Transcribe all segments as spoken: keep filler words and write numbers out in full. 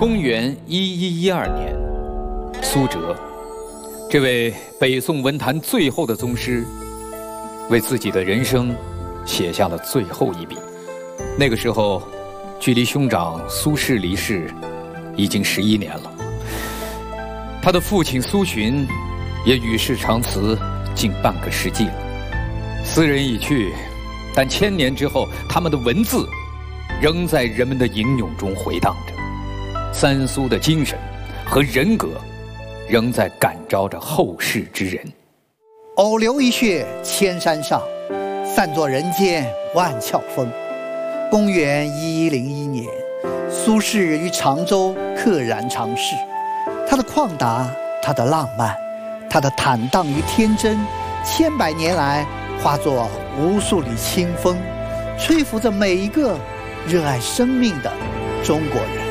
公元一一一二年，苏辙，这位北宋文坛最后的宗师，为自己的人生写下了最后一笔。那个时候，距离兄长苏轼离世已经十一年了。他的父亲苏洵也与世长辞近半个世纪了。斯人已去，但千年之后，他们的文字仍在人们的吟咏中回荡着。三苏的精神和人格，仍在感召着后世之人。 偶留一穴千山上，散作人间万窍风。公元一一零一年，苏轼于常州溘然长逝。他的旷达，他的浪漫，他的坦荡与天真，千百年来化作无数缕清风，吹拂着每一个热爱生命的中国人。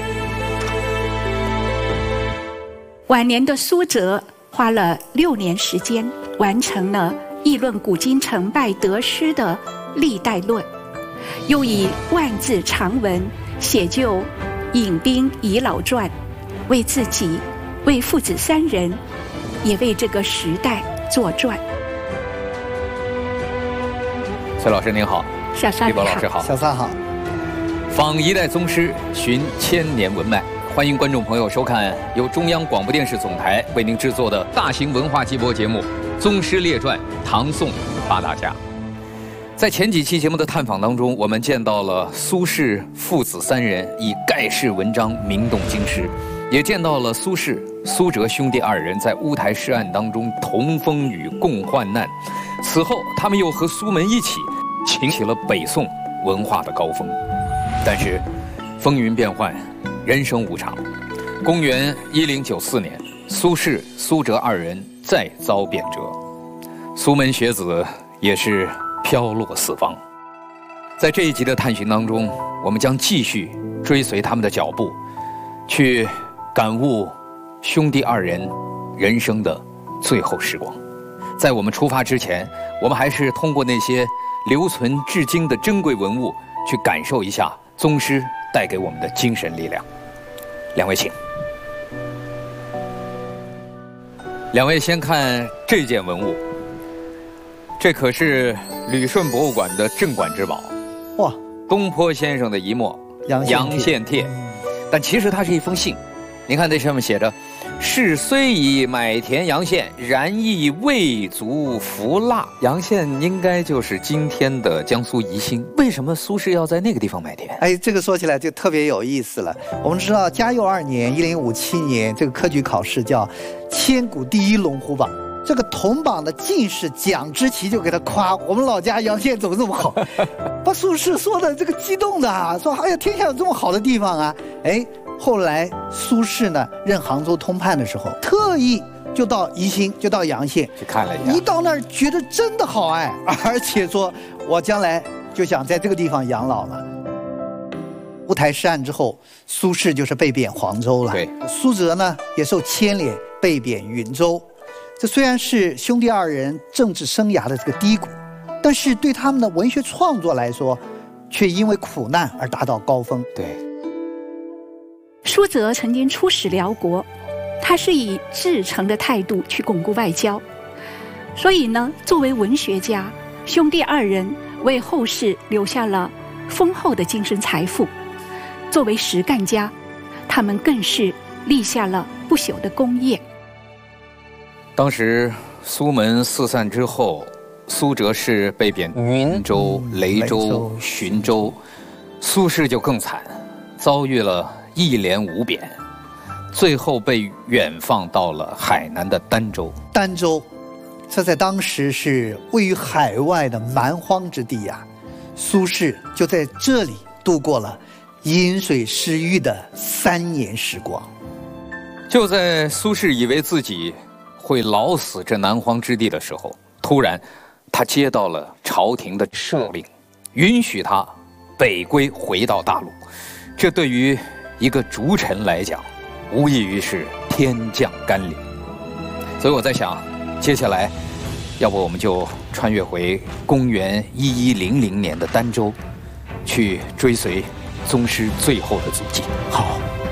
晚年的苏辙花了六年时间，完成了议论古今成败得失的历代论，又以万字长文写就《引兵遗老传》，为自己、为父子三人，也为这个时代作传。 崔老师您好， 小沙李博老师好， 小三好。 访一代宗师，寻千年文脉。欢迎观众朋友收看由中央广播电视总台为您制作的大型文化季播节目《宗师列传：唐宋八大家》。在前几期节目的探访当中，我们见到了苏轼父子三人以盖世文章名动京师，也见到了苏轼、苏辙兄弟二人在乌台诗案当中同风雨共患难。此后，他们又和苏门一起擎起了北宋文化的高峰。但是，风云变幻，人生无常。公元一零九四年，苏轼、苏辙二人再遭贬谪，苏门学子也是飘落四方。在这一集的探寻当中，我们将继续追随他们的脚步，去感悟兄弟二人人生的最后时光。在我们出发之前，我们还是通过那些留存至今的珍贵文物，去感受一下宗师带给我们的精神力量。两位请。两位先看这件文物，这可是旅顺博物馆的镇馆之宝。 哇， 东坡先生的一墨《阳羡帖》，但其实它是一封信。您看这上面写着：“士虽以买田阳羡，然亦未足服蜡。”阳羡应该就是今天的江苏宜兴。为什么苏轼要在那个地方买田？ 哎，这个说起来就特别有意思了。我们知道嘉佑二年（一零五七年），这个科举考试叫千古第一龙虎榜。这个同榜的进士蒋之奇就给他夸：“我们老家阳羡怎么这么好？”把苏轼说的这个激动的啊，说：“哎呀，天下有这么好的地方啊！”哎。后来苏轼呢任杭州通判的时候，特意就到宜兴，就到阳羡去看了一下。 一到那儿觉得真的好哎，而且说我将来就想在这个地方养老了。乌台诗案之后，苏轼就是被贬黄州了， 对， 苏辙呢也受牵连被贬云州。这虽然是兄弟二人政治生涯的这个低谷，但是对他们的文学创作来说，却因为苦难而达到高峰。 对。 苏辙曾经出使辽国，他是以至诚的态度去巩固外交，所以呢，作为文学家，兄弟二人为后世留下了丰厚的精神财富；作为实干家，他们更是立下了不朽的功业。 当时苏门四散之后，苏辙是被贬云州、雷州、浔州，苏轼就更惨，遭遇了一连五贬，最后被远放到了海南的儋州。 儋州，这在当时是位于海外的蛮荒之地呀、啊。苏轼就在这里度过了饮水思域的三年时光。 就在苏轼以为自己会老死这南荒之地的时候，突然他接到了朝廷的赦令，允许他北归回到大陆。这对于一个逐臣来讲，无异于是天降甘霖。所以我在想，接下来，要不我们就穿越回公元一一零零年的儋州，去追随宗师最后的足迹。 好。